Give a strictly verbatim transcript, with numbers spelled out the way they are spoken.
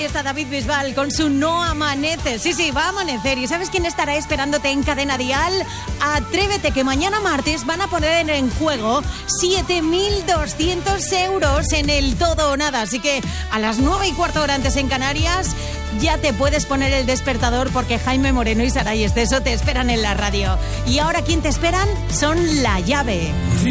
está David Bisbal con su No Amanece. Sí, sí, va a amanecer. ¿Y sabes quién estará esperándote en Cadena Dial? Atrévete, que mañana martes van a poner en juego siete mil doscientos euros en el todo o nada. Así que a las nueve y cuarto hora antes en Canarias ya te puedes poner el despertador, porque Jaime Moreno y Saray Esteso te esperan en la radio. Y ahora, ¿quién te esperan? Son La Llave.